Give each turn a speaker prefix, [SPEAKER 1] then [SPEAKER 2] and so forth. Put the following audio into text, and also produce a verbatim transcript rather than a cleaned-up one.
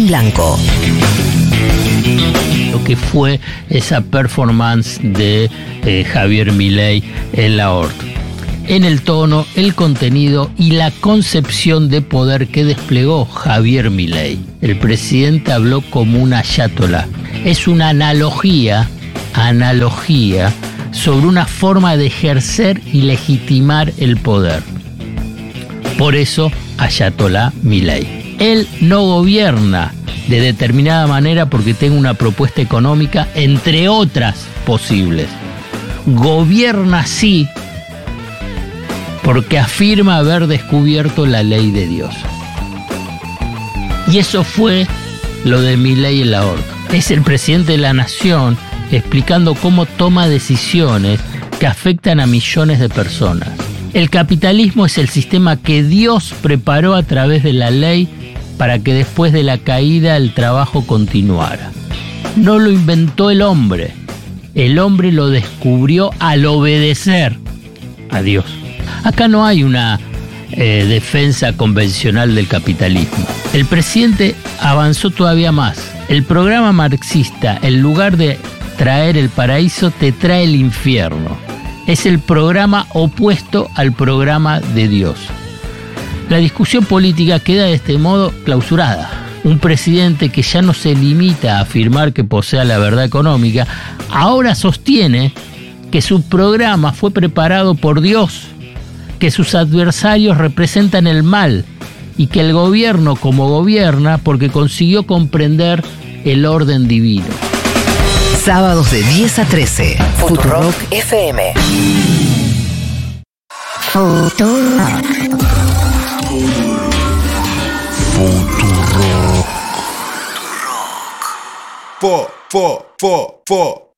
[SPEAKER 1] blanco.
[SPEAKER 2] Lo que fue esa performance de eh, Javier Milei en la Hort. En el tono, el contenido y la concepción de poder que desplegó Javier Milei. El presidente habló como un ayatolá. Es una analogía, analogía sobre una forma de ejercer y legitimar el poder. Por eso, ayatolá Milei. Él no gobierna de determinada manera porque tenga una propuesta económica, entre otras posibles. Gobierna sí porque afirma haber descubierto la ley de Dios. Y eso fue lo de Milei en la Hort. Es el presidente de la nación explicando cómo toma decisiones que afectan a millones de personas. El capitalismo es el sistema que Dios preparó a través de la ley para que después de la caída el trabajo continuara. No lo inventó el hombre. El hombre lo descubrió al obedecer a Dios. Acá no hay una eh, defensa convencional del capitalismo. El presidente avanzó todavía más. El programa marxista, en lugar de traer el paraíso, te trae el infierno. Es el programa opuesto al programa de Dios. La discusión política queda de este modo clausurada. Un presidente que ya no se limita a afirmar que posea la verdad económica, ahora sostiene que su programa fue preparado por Dios, que sus adversarios representan el mal y que el gobierno como gobierna porque consiguió comprender el orden divino.
[SPEAKER 1] Sábados de diez a trece. Futurock F M.
[SPEAKER 3] Futurock. Futurock.
[SPEAKER 4] Fo, fo, fo, fo.